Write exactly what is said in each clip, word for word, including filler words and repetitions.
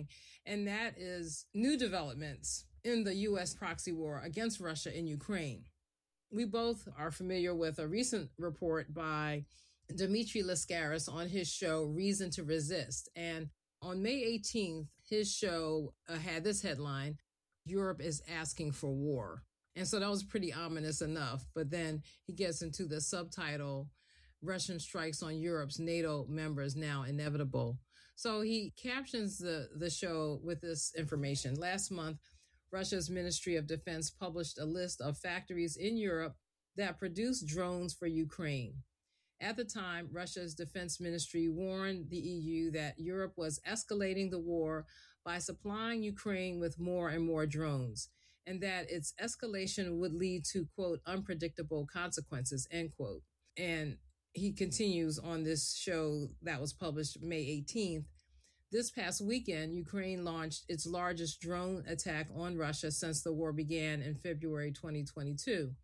going, and that is new developments in the U S proxy war against Russia in Ukraine. We both are familiar with a recent report by Dmitry Lascaris on his show, Reason to Resist. And on May eighteenth, his show uh, had this headline, Europe is asking for war. And so that was pretty ominous enough. But then he gets into the subtitle, Russian strikes on Europe's NATO members now inevitable. So he captions the, the show with this information. Last month, Russia's Ministry of Defense published a list of factories in Europe that produce drones for Ukraine. At the time, Russia's defense ministry warned the E U that Europe was escalating the war by supplying Ukraine with more and more drones, and that its escalation would lead to, quote, unpredictable consequences, end quote. And he continues on this show that was published May eighteenth. This past weekend, Ukraine launched its largest drone attack on Russia since the war began in February twenty twenty-two.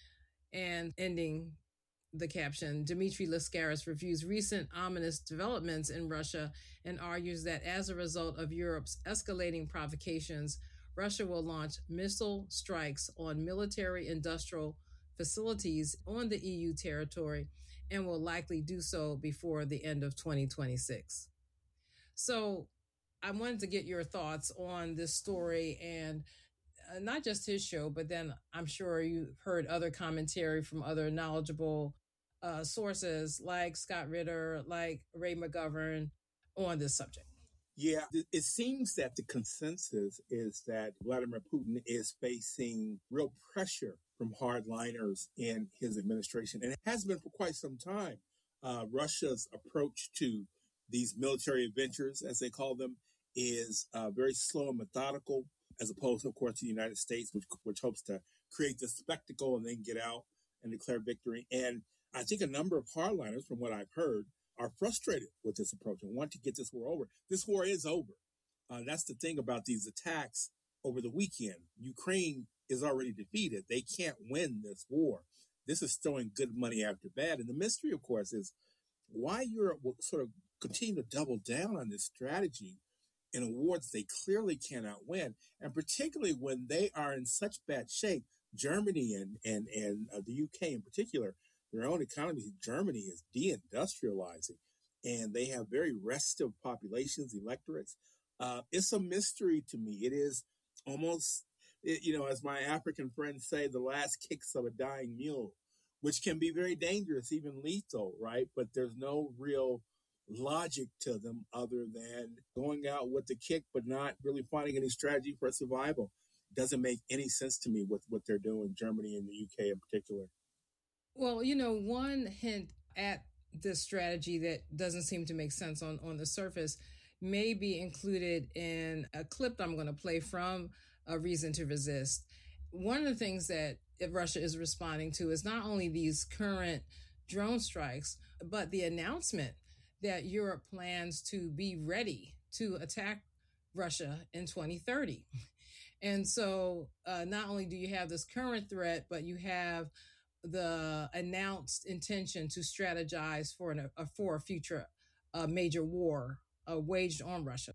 And ending the caption, Dmitry Lascaris reviews recent ominous developments in Russia and argues that as a result of Europe's escalating provocations, Russia will launch missile strikes on military industrial facilities on the E U territory and will likely do so before the end of twenty twenty-six. So I wanted to get your thoughts on this story, and uh, not just his show, but then I'm sure you've heard other commentary from other knowledgeable uh, sources like Scott Ritter, like Ray McGovern on this subject. Yeah, it seems that the consensus is that Vladimir Putin is facing real pressure from hardliners in his administration, and it has been for quite some time. Uh, Russia's approach to these military adventures, as they call them, is uh, very slow and methodical, as opposed to, of course, the United States, which, which hopes to create the spectacle and then get out and declare victory. And I think a number of hardliners, from what I've heard, are frustrated with this approach and want to get this war over. This war is over. Uh, that's the thing about these attacks over the weekend. Ukraine is already defeated. They can't win this war. This is throwing good money after bad. And the mystery, of course, is why Europe will sort of continue to double down on this strategy in a war that they clearly cannot win, and particularly when they are in such bad shape. Germany and and and uh, the U K in particular, their own economy, Germany is deindustrializing, and they have very restive populations, electorates. Uh, it's a mystery to me. It is almost, it, you know, as my African friends say, the last kicks of a dying mule, which can be very dangerous, even lethal, right? But there's no real logic to them other than going out with the kick, but not really finding any strategy for survival. Doesn't make any sense to me with what they're doing, Germany and the U K in particular. Well, you know, one hint at this strategy that doesn't seem to make sense on, on the surface may be included in a clip I'm going to play from A Reason to Resist. One of the things that Russia is responding to is not only these current drone strikes, but the announcement that Europe plans to be ready to attack Russia in twenty thirty. And so uh, not only do you have this current threat, but you have the announced intention to strategize for, an, a, for a future uh, major war uh, waged on Russia.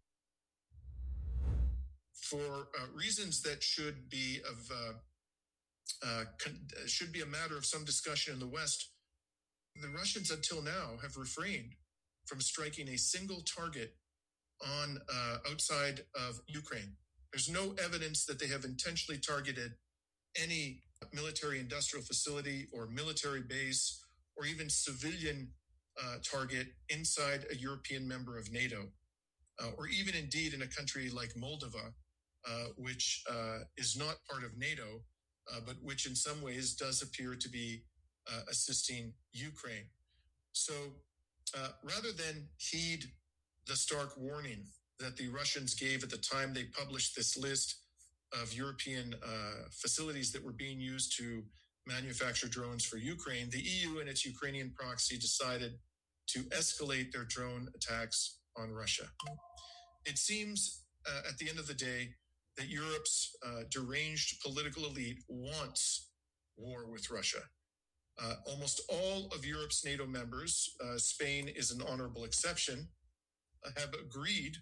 For uh, reasons that should be of uh, uh, con- should be a matter of some discussion in the West, the Russians until now have refrained from striking a single target on uh, outside of Ukraine. There's no evidence that they have intentionally targeted any military industrial facility or military base or even civilian uh, target inside a European member of NATO, uh, or even indeed in a country like Moldova, uh, which uh, is not part of NATO, uh, but which in some ways does appear to be uh, assisting Ukraine. So uh, rather than heed the stark warning that the Russians gave at the time they published this list of European uh, facilities that were being used to manufacture drones for Ukraine, the E U and its Ukrainian proxy decided to escalate their drone attacks on Russia. It seems uh, at the end of the day that Europe's uh, deranged political elite wants war with Russia. Uh, almost all of Europe's NATO members, uh, Spain is an honorable exception, uh, have agreed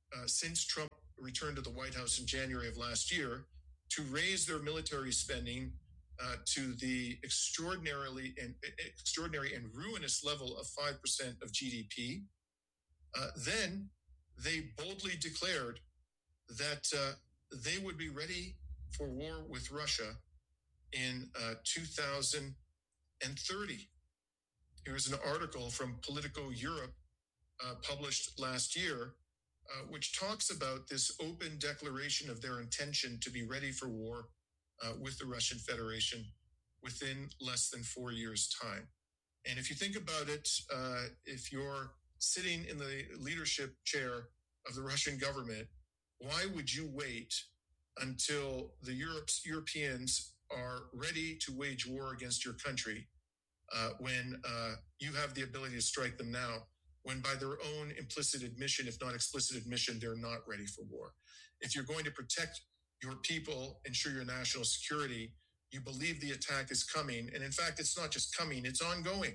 uh, since Trump returned to the White House in January of last year to raise their military spending uh, to the extraordinarily and extraordinary and ruinous level of five percent of G D P. Uh, then they boldly declared that uh, they would be ready for war with Russia in uh, two thousand thirty. Here was an article from Politico Europe uh, published last year, uh, which talks about this open declaration of their intention to be ready for war uh, with the Russian Federation within less than four years' time. And if you think about it, uh, if you're sitting in the leadership chair of the Russian government, why would you wait until the Europe's, Europeans are ready to wage war against your country uh, when uh, you have the ability to strike them now, when by their own implicit admission, if not explicit admission, they're not ready for war? If you're going to protect your people, ensure your national security, you believe the attack is coming. And in fact, it's not just coming, it's ongoing.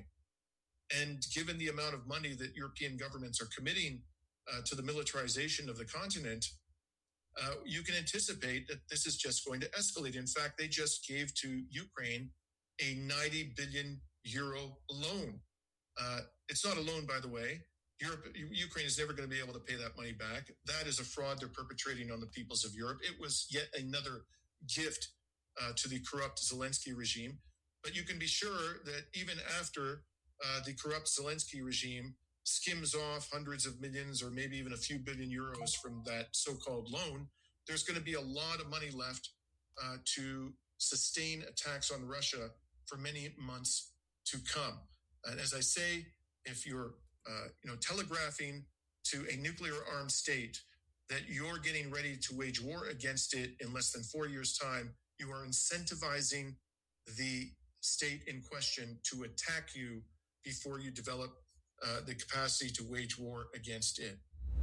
And given the amount of money that European governments are committing uh, to the militarization of the continent, uh, you can anticipate that this is just going to escalate. In fact, they just gave to Ukraine a ninety billion euro loan. Uh, it's not a loan, by the way. Europe, Ukraine is never going to be able to pay that money back. That is a fraud they're perpetrating on the peoples of Europe. It was yet another gift uh, to the corrupt Zelensky regime. But you can be sure that even after uh, the corrupt Zelensky regime skims off hundreds of millions or maybe even a few billion euros from that so-called loan, there's going to be a lot of money left uh, to sustain attacks on Russia for many months to come. And as I say, if you're uh, you know, telegraphing to a nuclear-armed state that you're getting ready to wage war against it in less than four years' time, you are incentivizing the state in question to attack you before you develop uh, the capacity to wage war against it.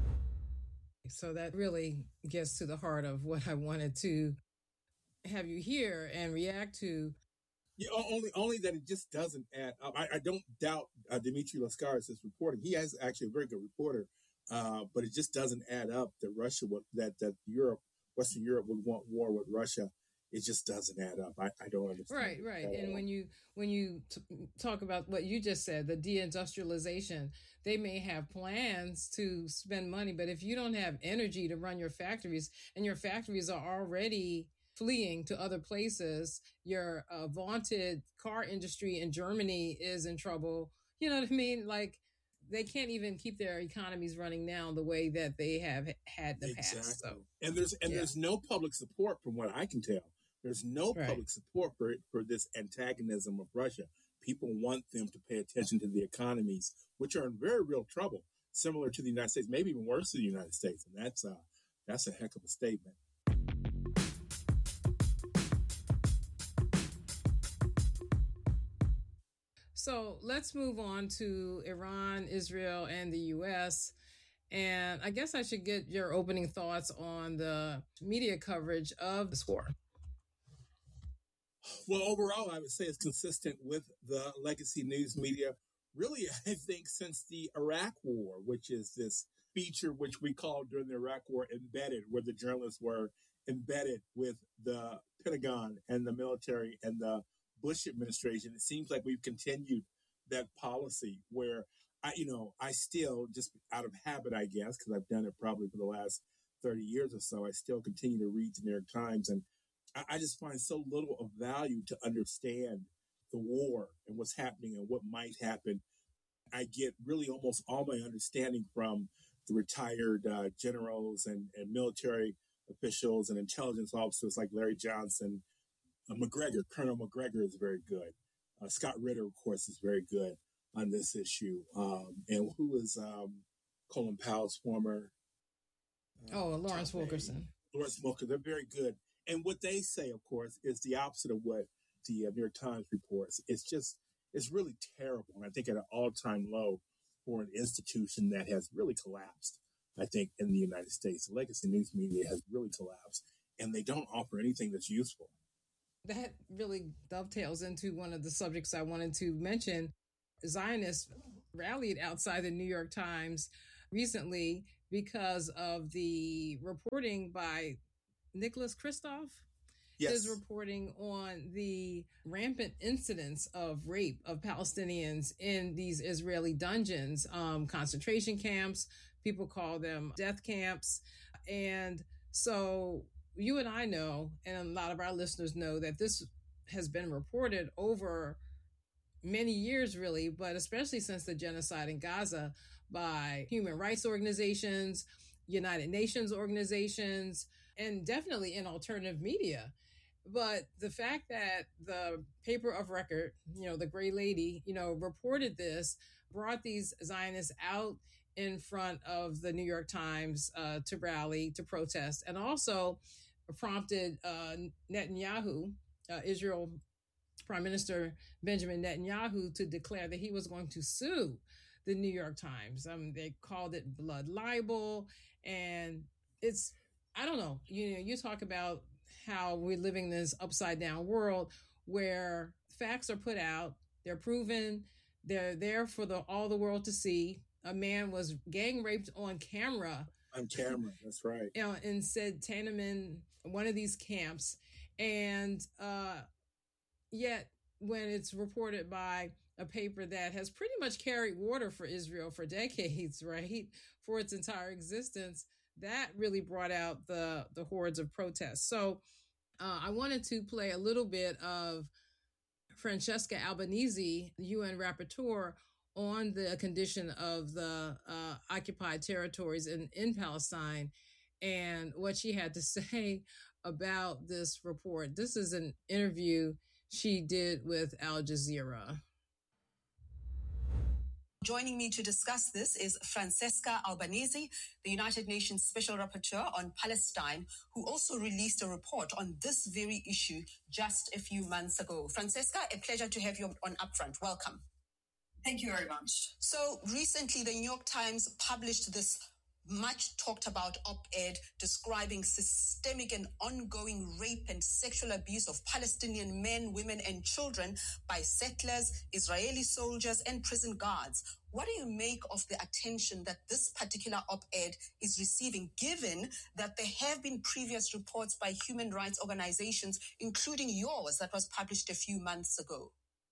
So that really gets to the heart of what I wanted to have you hear and react to. Yeah, only only that it just doesn't add up. I, I don't doubt uh, Dmitry Lascaris' reporting. He has actually a very good reporter, uh, but it just doesn't add up that Russia would, that that Europe, Western Europe would want war with Russia. It just doesn't add up. I, I don't understand. Right, right. And when you when you t- talk about what you just said, the deindustrialization, they may have plans to spend money, but if you don't have energy to run your factories, and your factories are already fleeing to other places, your uh, vaunted car industry in Germany is in trouble. You know what I mean? Like, they can't even keep their economies running now the way that they have had in the exactly. past. So, and there's and yeah. there's no public support, from what I can tell. There's no right. public support for for this antagonism of Russia. People want them to pay attention to the economies, which are in very real trouble, similar to the United States, maybe even worse than the United States. And that's uh, that's a heck of a statement. So let's move on to Iran, Israel, and the U S. And I guess I should get your opening thoughts on the media coverage of this war. Well, overall, I would say it's consistent with the legacy news media. Really, I think since the Iraq War, which is this feature which we called during the Iraq War embedded, where the journalists were embedded with the Pentagon and the military and the Bush administration, it seems like we've continued that policy where I, you know, I still just out of habit, I guess, because I've done it probably for the last thirty years or so, I still continue to read the New York Times. And I, I just find so little of value to understand the war and what's happening and what might happen. I get really almost all my understanding from the retired uh, generals and, and military officials and intelligence officers like Larry Johnson. Uh, McGregor, Colonel McGregor is very good. Uh, Scott Ritter, of course, is very good on this issue. Um, and who is um, Colin Powell's former? Uh, oh, Lawrence Wilkerson. Lawrence Wilkerson. They're very good. And what they say, of course, is the opposite of what the uh, New York Times reports. It's just, it's really terrible. And I think at an all-time low for an institution that has really collapsed, I think, in the United States. The legacy news media has really collapsed, and they don't offer anything that's useful. That really dovetails into one of the subjects I wanted to mention. Zionists rallied outside the New York Times recently because of the reporting by Nicholas Kristof. Yes. Is reporting on the rampant incidents of rape of Palestinians in these Israeli dungeons, um, concentration camps. People call them death camps. And so you and I know, and a lot of our listeners know, that this has been reported over many years, really, but especially since the genocide in Gaza by human rights organizations, United Nations organizations, and definitely in alternative media. But the fact that the paper of record, you know, the Gray Lady, you know, reported this, brought these Zionists out in front of the New York Times uh, to rally, to protest, and also prompted uh, Netanyahu, uh, Israel Prime Minister Benjamin Netanyahu, to declare that he was going to sue the New York Times. Um, they called it blood libel. And it's, I don't know, you know, you talk about how we're living this upside down world where facts are put out, they're proven, they're there for the all the world to see. A man was gang raped on camera. On camera, that's right. You know, in said Tenement, one of these camps. And uh, yet when it's reported by a paper that has pretty much carried water for Israel for decades, right, for its entire existence, that really brought out the, the hordes of protests. So uh, I wanted to play a little bit of Francesca Albanese, the U N rapporteur, on the condition of the uh, occupied territories in, in Palestine and what she had to say about this report. This is an interview she did with Al Jazeera. Joining me to discuss this is Francesca Albanese, the United Nations Special Rapporteur on Palestine, who also released a report on this very issue just a few months ago. Francesca, a pleasure to have you on Upfront. Welcome. Thank you very much. So recently, the New York Times published this much talked about op-ed describing systemic and ongoing rape and sexual abuse of Palestinian men, women, and children by settlers, Israeli soldiers, and prison guards. What do you make of the attention that this particular op-ed is receiving, given that there have been previous reports by human rights organizations, including yours, that was published a few months ago?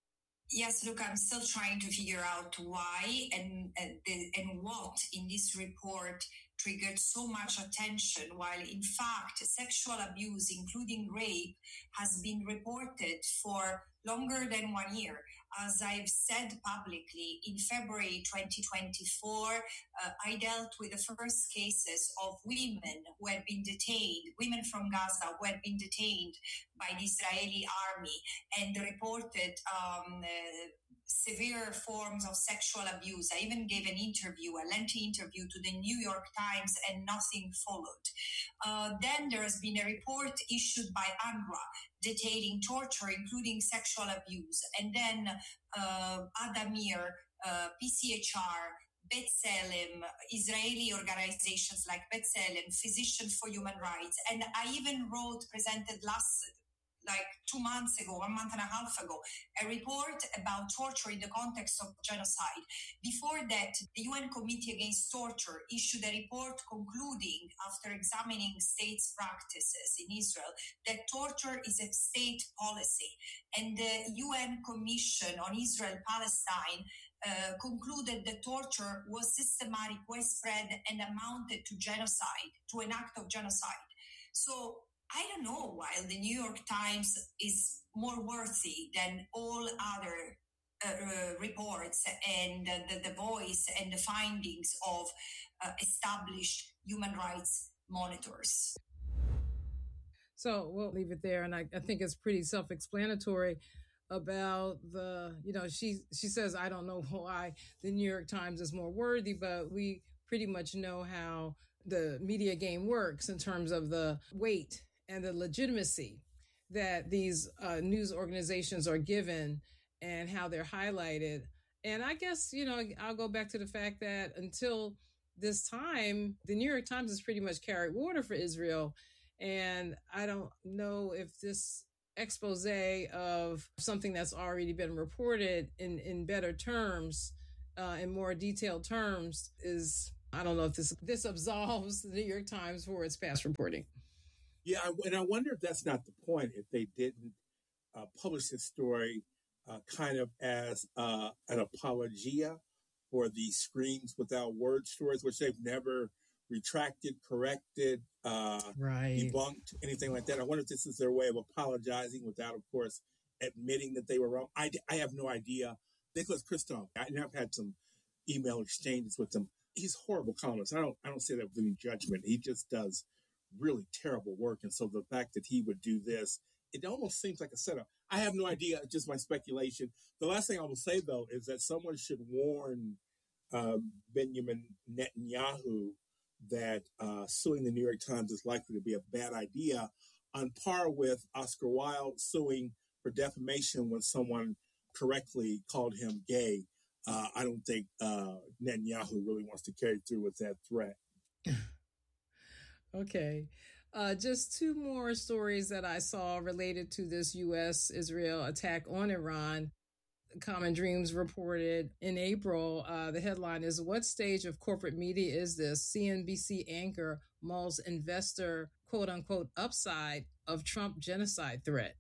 Yes, look, I'm still trying to figure out why and and, the, and what in this report triggered so much attention, while in fact sexual abuse, including rape, has been reported for longer than one year. As I've said publicly, in February twenty twenty-four, uh, I dealt with the first cases of women who had been detained, women from Gaza who had been detained by the Israeli army and reported um, uh, severe forms of sexual abuse. I even gave an interview, a lengthy interview to the New York Times, and nothing followed. Uh, then there has been a report issued by UNRWA detailing torture, including sexual abuse. And then uh, Adamir, uh, P C H R, B'Tselem, Israeli organizations like B'Tselem, Physicians for Human Rights. And I even wrote, presented last like two months ago, one month and a half ago, a report about torture in the context of genocide. Before that, the U N Committee Against Torture issued a report concluding, after examining states' practices in Israel, that torture is a state policy. And the U N Commission on Israel-Palestine uh, concluded that torture was systematic, widespread, and amounted to genocide, to an act of genocide. So I don't know why the New York Times is more worthy than all other uh, uh, reports and uh, the, the voice and the findings of uh, established human rights monitors. So we'll leave it there. And I, I think it's pretty self-explanatory about the, you know, she, she says, I don't know why the New York Times is more worthy, but we pretty much know how the media game works in terms of the weight and the legitimacy that these uh, news organizations are given and how they're highlighted. And I guess, you know, I'll go back to the fact that until this time, the New York Times has pretty much carried water for Israel. And I don't know if this expose of something that's already been reported in, in better terms, uh, in more detailed terms, is I don't know if this this absolves the New York Times for its past reporting. Yeah, and I wonder if that's not the point, if they didn't uh, publish this story uh, kind of as uh, an apologia for the Screams Without Words stories, which they've never retracted, corrected, uh, right. debunked, anything like that. I wonder if this is their way of apologizing without, of course, admitting that they were wrong. I, I have no idea. Nicholas Kristof, I have had some email exchanges with him. He's a horrible columnist. I don't I don't say that with any judgment. He just does really terrible work. And so the fact that he would do this, it almost seems like a setup. I have no idea, just my speculation. The last thing I will say, though, is that someone should warn uh, Benjamin Netanyahu that uh, suing the New York Times is likely to be a bad idea, on par with Oscar Wilde suing for defamation when someone correctly called him gay. Uh, I don't think uh, Netanyahu really wants to carry through with that threat. Okay. Uh, just two more stories that I saw related to this U S Israel attack on Iran. Common Dreams reported in April. Uh, the headline is, "What stage of corporate media is this? C N B C anchor mulls investor, quote unquote, upside of Trump genocide threat."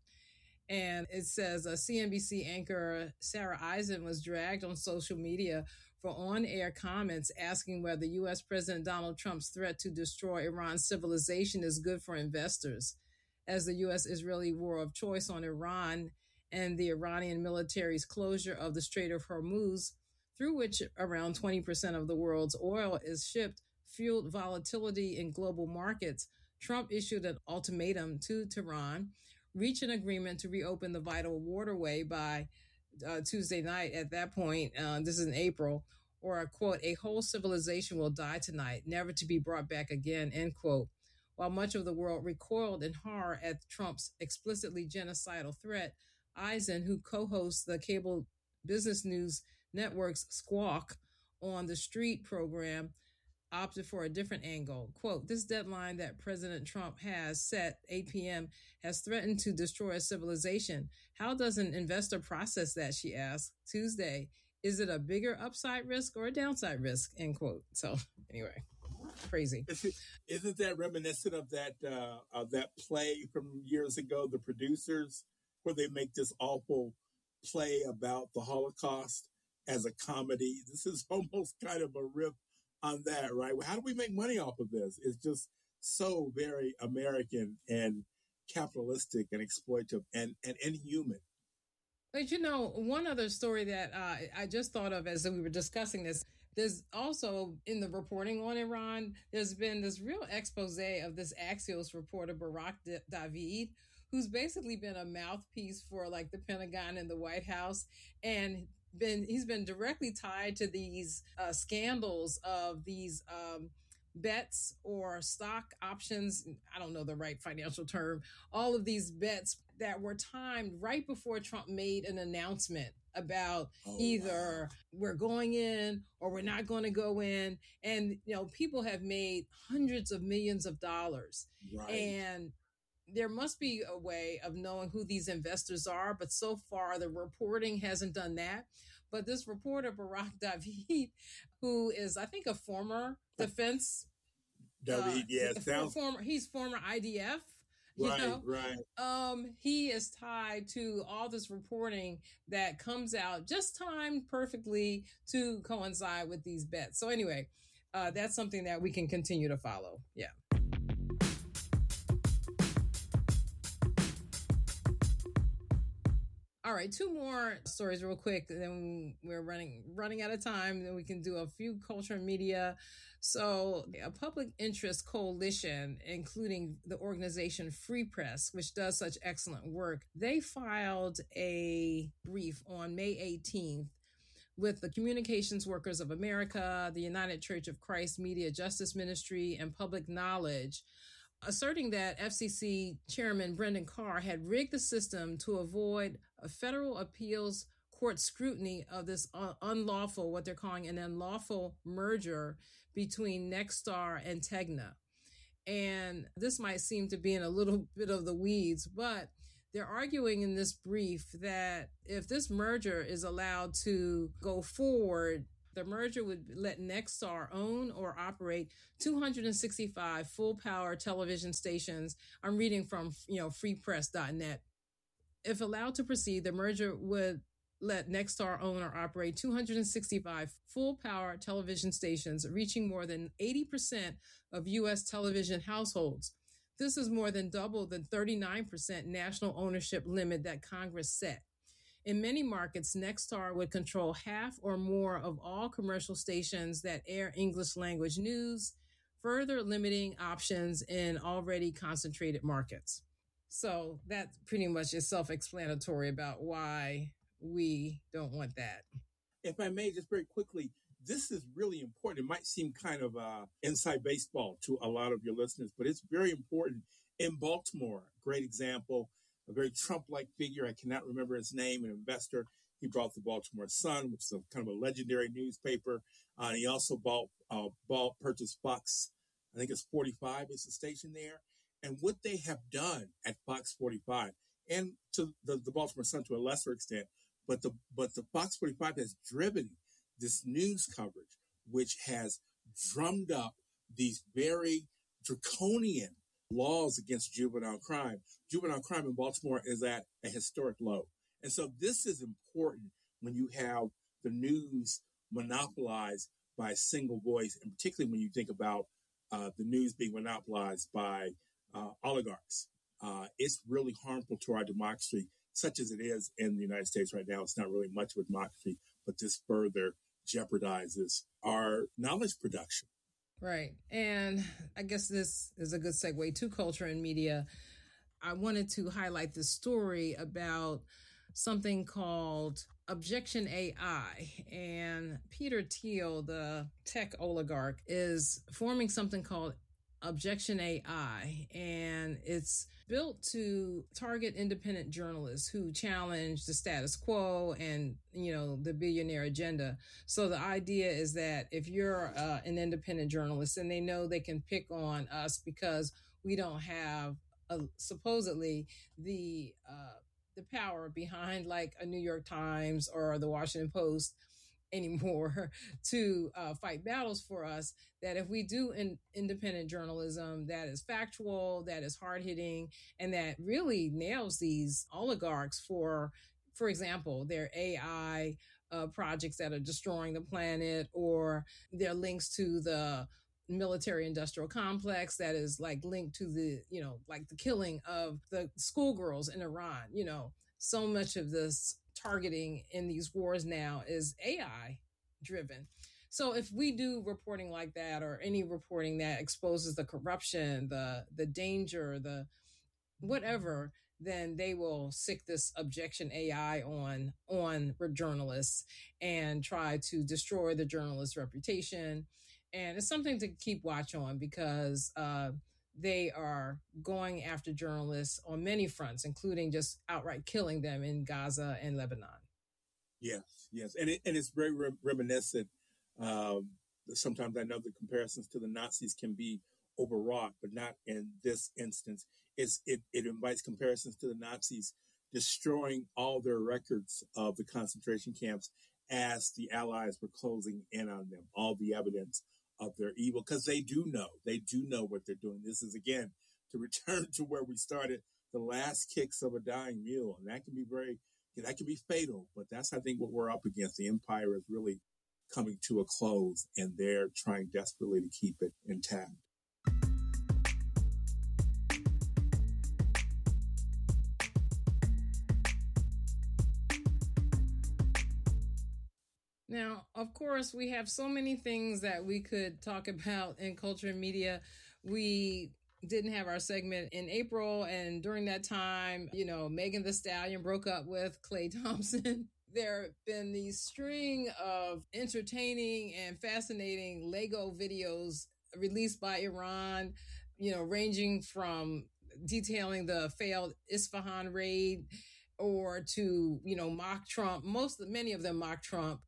And it says a C N B C anchor, Sarah Eisen, was dragged on social media for on-air comments asking whether U S President Donald Trump's threat to destroy Iran's civilization is good for investors, as the U S-Israeli war of choice on Iran and the Iranian military's closure of the Strait of Hormuz, through which around twenty percent of the world's oil is shipped, fueled volatility in global markets. Trump issued an ultimatum to Tehran, reach an agreement to reopen the vital waterway by uh, Tuesday night. At that point, uh, this is in April, or a quote, "a whole civilization will die tonight, never to be brought back again," end quote. While much of the world recoiled in horror at Trump's explicitly genocidal threat, Eisen, who co-hosts the cable business news network's Squawk on the Street program, opted for a different angle. Quote, "This deadline that President Trump has set, eight p.m., has threatened to destroy a civilization. How does an investor process that?" she asked. Tuesday, "Is it a bigger upside risk or a downside risk?" End quote. So anyway, crazy. Isn't that reminiscent of that uh, of that play from years ago, The Producers, where they make this awful play about the Holocaust as a comedy? This is almost kind of a riff on that, right? How do we make money off of this? It's just so very American and capitalistic and exploitative and, and inhuman. But you know, one other story that uh, I just thought of as we were discussing this, there's also in the reporting on Iran, there's been this real expose of this Axios reporter, Barak David, who's basically been a mouthpiece for like the Pentagon and the White House, and been he's been directly tied to these uh, scandals of these um, bets or stock options. I don't know the right financial term. All of these bets that were timed right before Trump made an announcement about oh, either wow. we're going in or we're not going to go in. And, you know, people have made hundreds of millions of dollars. Right. And there must be a way of knowing who these investors are, but so far the reporting hasn't done that. But this reporter, Barak David, who is, I think, a former defense, David, uh, yes, sounds... former, he's former I D F. You right, know? right. Um, he is tied to all this reporting that comes out just timed perfectly to coincide with these bets. So anyway, uh, that's something that we can continue to follow. Yeah. All right, two more stories real quick, and then we're running running out of time. Then we can do a few culture and media. So a public interest coalition, including the organization Free Press, which does such excellent work, they filed a brief on May eighteenth with the Communications Workers of America, the United Church of Christ Media Justice Ministry, and Public Knowledge, asserting that F C C Chairman Brendan Carr had rigged the system to avoid a federal appeals court scrutiny of this uh, unlawful, what they're calling an unlawful merger between Nexstar and Tegna. And this might seem to be in a little bit of the weeds, but they're arguing in this brief that if this merger is allowed to go forward, The merger would let Nexstar own or operate two hundred sixty-five full-power television stations. I'm reading from, you know, free press dot net. If allowed to proceed, the merger would let Nexstar own or operate two hundred sixty-five full-power television stations, reaching more than eighty percent of U S television households. This is more than double the thirty-nine percent national ownership limit that Congress set. In many markets, Nexstar would control half or more of all commercial stations that air English language news, further limiting options in already concentrated markets. So that pretty much is self-explanatory about why we don't want that. If I may, just very quickly, this is really important. It might seem kind of uh, inside baseball to a lot of your listeners, but it's very important. In Baltimore, great example, a very Trump-like figure. I cannot remember his name, an investor. He bought the Baltimore Sun, which is a kind of a legendary newspaper. Uh, and he also bought, uh, bought, purchased Fox. I think it's forty-five is the station there. And what they have done at Fox forty-five, and to the, the Baltimore Sun to a lesser extent, but the but the Fox forty-five has driven this news coverage, which has drummed up these very draconian laws against juvenile crime. Juvenile crime in Baltimore is at a historic low. And so this is important when you have the news monopolized by a single voice, and particularly when you think about uh, the news being monopolized by uh, oligarchs. Uh, it's really harmful to our democracy, such as it is in the United States right now. It's not really much of a democracy, but this further jeopardizes our knowledge production. Right. And I guess this is a good segue to culture and media. I wanted to highlight this story about something called Objection A I. And Peter Thiel, the tech oligarch, is forming something called Objection A I. And it's built to target independent journalists who challenge the status quo and, you know, the billionaire agenda. So the idea is that if you're uh, an independent journalist and they know they can pick on us because we don't have uh, supposedly the uh, the power behind like a New York Times or the Washington Post anymore to uh, fight battles for us, that if we do in independent journalism that is factual, that is hard-hitting, and that really nails these oligarchs for, for example, their A I uh, projects that are destroying the planet, or their links to the military industrial complex that is like linked to the, you know, like the killing of the schoolgirls in Iran. You know, so much of this targeting in these wars now is A I driven. So if we do reporting like that, or any reporting that exposes the corruption, the the danger, the whatever, then they will sick this Objection A I on on journalists and try to destroy the journalist's reputation. And it's something to keep watch on, because uh, they are going after journalists on many fronts, including just outright killing them in Gaza and Lebanon. Yes, yes. And, it, and it's very re- reminiscent. Um, sometimes I know the comparisons to the Nazis can be overwrought, but not in this instance. It's, it, it invites comparisons to the Nazis destroying all their records of the concentration camps as the Allies were closing in on them, all the evidence of their evil, because they do know, they do know what they're doing. This is, again, to return to where we started, the last kicks of a dying mule. And that can be very, that can be fatal, but that's, I think, what we're up against. The empire is really coming to a close, and they're trying desperately to keep it intact. Now, of course, we have so many things that we could talk about in culture and media. We didn't have our segment in April, and during that time, you know, Megan Thee Stallion broke up with Klay Thompson. There have been these string of entertaining and fascinating Lego videos released by Iran, you know, ranging from detailing the failed Isfahan raid, or to, you know, mock Trump. Most, many of them mock Trump.